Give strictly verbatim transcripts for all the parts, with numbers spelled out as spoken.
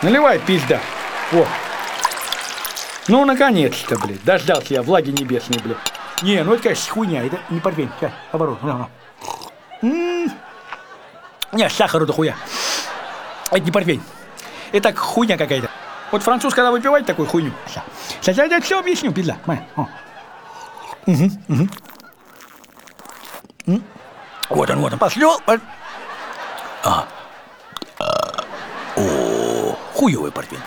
Наливай, пизда. О. Ну, наконец-то, блядь. Дождался я влаги небесной, блядь. Не, ну это, конечно, хуйня. Это не портвейн. Сейчас, оборот. М-м-м. Не, сахару да хуя. Это не портвейн. Это так хуйня какая-то. Вот француз, когда выпивает такую хуйню. Сейчас я тебе все объясню, пизда. Угу, угу. Вот он, вот он. Пошел. А. О, хуёвый портвейн.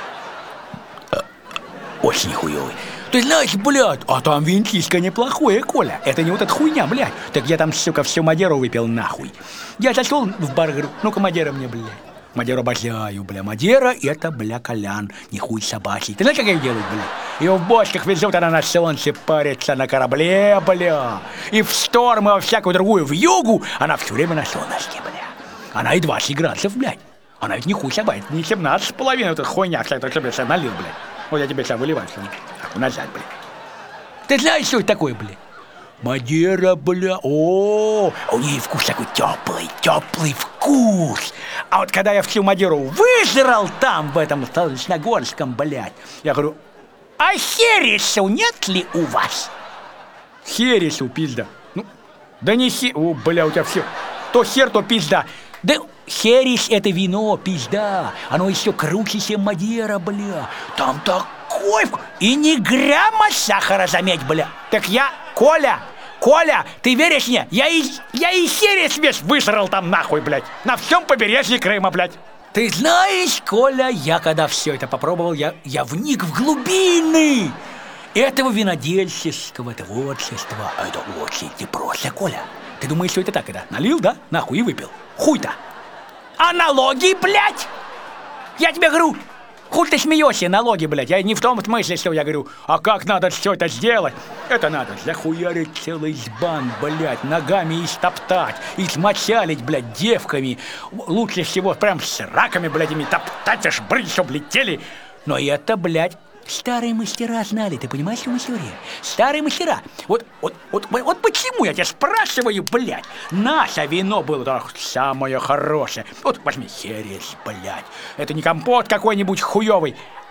Очень хуёвый. Ты знаешь, блядь, а там винтишко неплохое, Коля. Это не вот эта хуйня, блядь. Так я там, сука, всю Мадеру выпил нахуй. Я зашел в бар, говорю, ну-ка, Мадера мне, блядь. Мадеру обожаю, бля. Мадера — это, бля, Колян, не хуй собачий. Ты знаешь, как ее делают, бля? Ее в бочках везут, она на солнце парится на корабле, бля. И в шторм, и во всякую другую вьюгу она все время на солнышке, бля. Она и двадцать градусов, блядь. Она ведь не хуй собачий, не семнадцать с половиной, эта хуйня, вся, это себе налил, блядь. Вот я тебе сейчас выливаю, что назад, бля. Ты знаешь, что это такое, бля? Мадера, бля, о, у нее вкус такой теплый, теплый вкус. А вот когда я всю Мадеру выжрал там, в этом Солнечногорском, блядь, я говорю, а хересу нет ли у вас? Хересу, пизда. Ну, да не хер, о, бля, у тебя все, то хер, то пизда. Да херес — это вино, пизда. Оно еще круче, чем Мадера, бля. Там такой вкус. И ни грамма сахара, заметь, бля. Так я, Коля, Коля, ты веришь мне? Я и, я и херес весь высрал там нахуй, блядь. На всем побережье Крыма, блядь. Ты знаешь, Коля, я когда все это попробовал, я, я вник в глубины этого винодельческого творчества. А это очень непросто, Коля. Ты думаешь, что это так, это? Налил, да? Нахуй и выпил. Хуй-то. А налоги, блядь? Я тебе говорю, хуй ты смеешься, налоги, блядь. Я не в том смысле, что я говорю, а как надо все это сделать? Это надо захуярить целый сбан, блядь, ногами истоптать, измочалить, блядь, девками. Лучше всего прям с раками, блядь, ими топтать, аж брыть, чтоб летели. Но это, блядь, старые мастера знали, ты понимаешь, что мы сегодня? Старые мастера. Вот, вот, вот, вот почему я тебя спрашиваю, блядь, наше вино было да, самое хорошее. Вот возьми херес, блядь. Это не компот какой-нибудь хуёвый,